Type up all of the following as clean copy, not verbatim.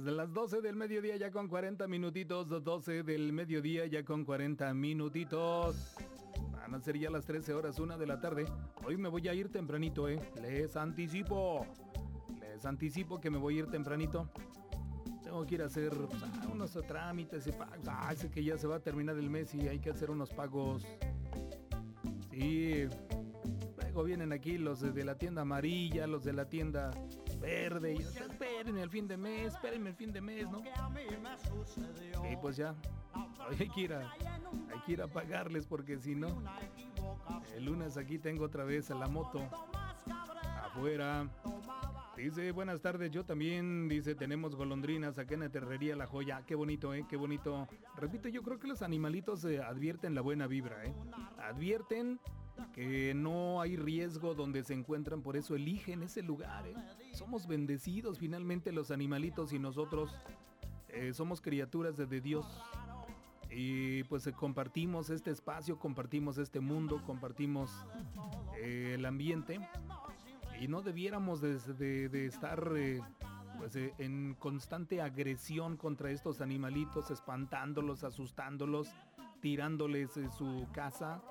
De las 12 del mediodía ya con 40 minutitos, 12 del mediodía ya con 40 minutitos. Van a ser ya las 13 horas, 1 de la tarde. Hoy me voy a ir tempranito, Les anticipo que me voy a ir tempranito. Tengo que ir a hacer unos trámites y pagos. Sé que ya se va a terminar el mes y hay que hacer unos pagos. Sí, luego vienen aquí los de la tienda amarilla, los de la tienda verde. Y espérenme el fin de mes, ¿no? Y pues ya, hay que ir a pagarles porque si no, el lunes aquí tengo otra vez la moto afuera. Dice, buenas tardes, yo también, dice, tenemos golondrinas acá en la terrería La Joya. Qué bonito, qué bonito. Repito, yo creo que los animalitos advierten la buena vibra, Advierten que no hay riesgo donde se encuentran, por eso eligen ese lugar, Somos bendecidos finalmente los animalitos y nosotros somos criaturas de Dios. Y pues compartimos este espacio, compartimos este mundo, compartimos el ambiente. Y no debiéramos de estar en constante agresión contra estos animalitos, espantándolos, asustándolos, tirándoles su casa,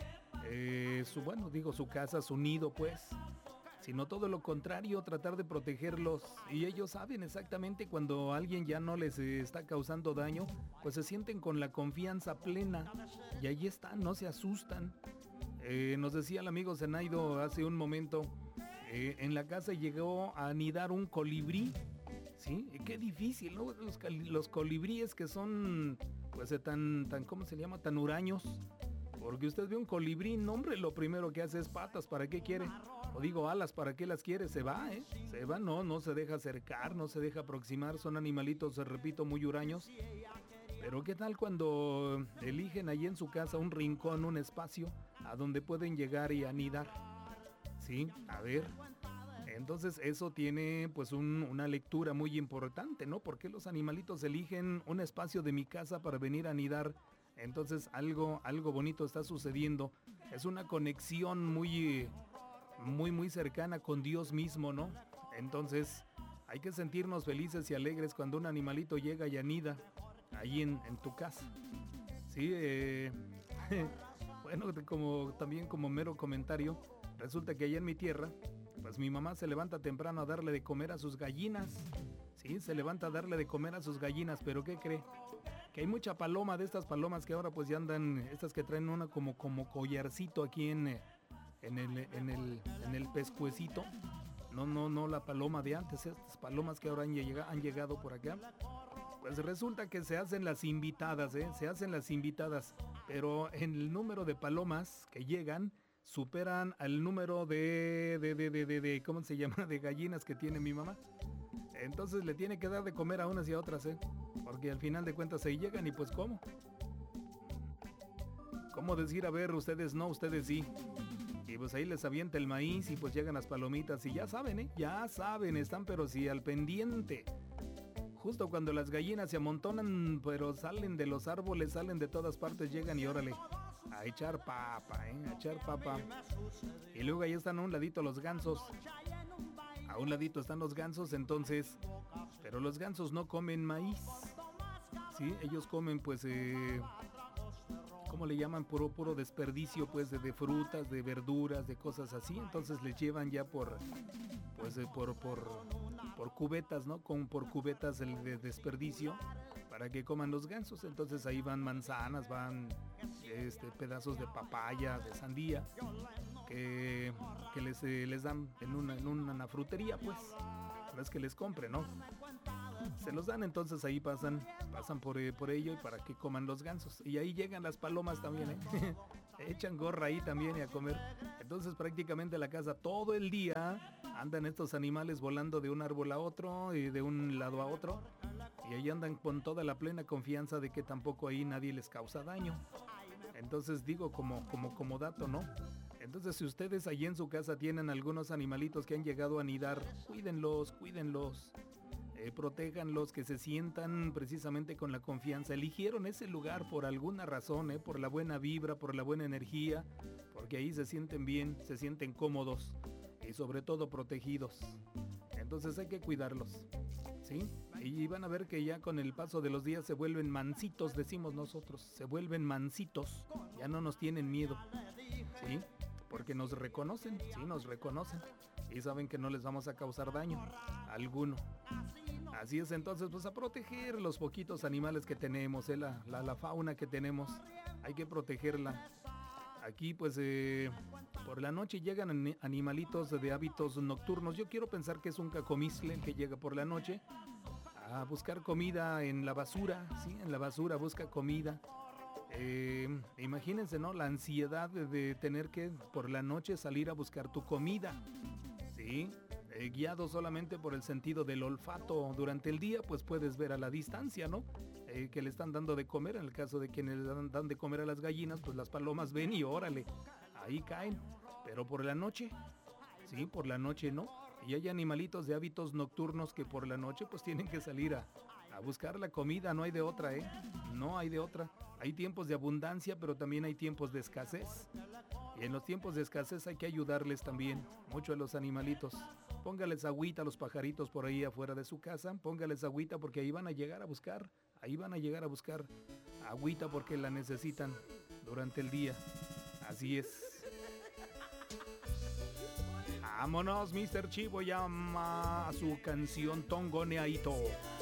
su casa, su nido, pues. Sino todo lo contrario, tratar de protegerlos. Y ellos saben exactamente cuando alguien ya no les está causando daño, pues se sienten con la confianza plena. Y ahí están, no se asustan. Nos decía el amigo Zenaido hace un momento, en la casa llegó a anidar un colibrí. Sí, qué difícil, ¿no? Los colibríes que son, pues, tan, ¿cómo se llama? Tan huraños. Porque usted ve un colibrí, no, hombre, lo primero que hace es patas, ¿para qué quiere? O digo, alas, ¿para qué las quiere? Se va, Se va, no se deja acercar, no se deja aproximar, son animalitos, repito, muy huraños. Pero ¿qué tal cuando eligen allí en su casa un rincón, un espacio, a donde pueden llegar y anidar? Sí, a ver. Entonces eso tiene pues una lectura muy importante, ¿no? ¿Por qué los animalitos eligen un espacio de mi casa para venir a anidar? Entonces algo bonito está sucediendo. Es una conexión muy cercana con Dios mismo, ¿no? Entonces hay que sentirnos felices y alegres cuando un animalito llega y anida ahí en tu casa. Sí, bueno, también como mero comentario, resulta que allá en mi tierra, pues mi mamá se levanta temprano a darle de comer a sus gallinas. Sí, se levanta a darle de comer a sus gallinas, pero ¿qué cree? Que hay mucha paloma, de estas palomas que ahora pues ya andan, estas que traen una como collarcito aquí en el pescuecito. No la paloma de antes, estas palomas que ahora han llegado por acá. Pues resulta que se hacen las invitadas, se hacen las invitadas, pero en el número de palomas que llegan superan al número de ¿cómo se llama? De gallinas que tiene mi mamá. Entonces le tiene que dar de comer a unas y a otras, porque al final de cuentas se llegan y pues ¿cómo? ¿Cómo decir, a ver, ustedes no, ustedes sí? Y pues ahí les avienta el maíz y pues llegan las palomitas y ya saben, ya saben, están pero sí al pendiente. Justo cuando las gallinas se amontonan, pero salen de los árboles, salen de todas partes, llegan y órale, a echar papa, a echar papa. Y luego ahí están a un ladito los gansos. A un ladito están los gansos, entonces, pero los gansos no comen maíz. Sí, ellos comen pues, ¿cómo le llaman? Puro desperdicio pues de frutas, de verduras, de cosas así. Entonces les llevan ya por cubetas, ¿no? Por cubetas de desperdicio para que coman los gansos. Entonces ahí van manzanas, van pedazos de papaya, de sandía, que les dan en una frutería, pues. No es que les compre, ¿no? Se los dan, entonces ahí pasan por ello y para que coman los gansos. Y ahí llegan las palomas también, echan gorra ahí también y a comer. Entonces prácticamente la casa todo el día andan estos animales volando de un árbol a otro y de un lado a otro. Y ahí andan con toda la plena confianza de que tampoco ahí nadie les causa daño. Entonces digo como dato, ¿no? Entonces si ustedes allí en su casa tienen algunos animalitos que han llegado a anidar, cuídenlos. Protéjanlos, que se sientan precisamente con la confianza. Eligieron ese lugar por alguna razón, por la buena vibra, por la buena energía, porque ahí se sienten bien, se sienten cómodos y sobre todo protegidos. Entonces hay que cuidarlos. ¿sí? Y van a ver que ya con el paso de los días se vuelven mansitos, decimos nosotros, se vuelven mansitos, ya no nos tienen miedo, ¿sí? Porque nos reconocen, sí, nos reconocen y saben que no les vamos a causar daño alguno. Así es, entonces, pues a proteger los poquitos animales que tenemos, la fauna que tenemos, hay que protegerla. Aquí, pues, por la noche llegan animalitos de hábitos nocturnos. Yo quiero pensar que es un cacomistle el que llega por la noche a buscar comida en la basura, ¿sí? En la basura busca comida. Imagínense, ¿no? La ansiedad de tener que por la noche salir a buscar tu comida, ¿sí? Guiado solamente por el sentido del olfato. Durante el día pues puedes ver a la distancia, ¿no? Que le están dando de comer. En el caso de quienes le dan de comer a las gallinas, pues las palomas ven y órale, ahí caen. Pero por la noche, sí, por la noche no. Y hay animalitos de hábitos nocturnos que por la noche pues tienen que salir a buscar la comida. No hay de otra, no hay de otra. Hay tiempos de abundancia, pero también hay tiempos de escasez. Y en los tiempos de escasez hay que ayudarles también mucho a los animalitos. Póngales agüita a los pajaritos por ahí afuera de su casa. Póngales agüita porque ahí van a llegar a buscar. Ahí van a llegar a buscar agüita porque la necesitan durante el día. Así es. Vámonos, Mr. Chivo llama a su canción Tongoneaito.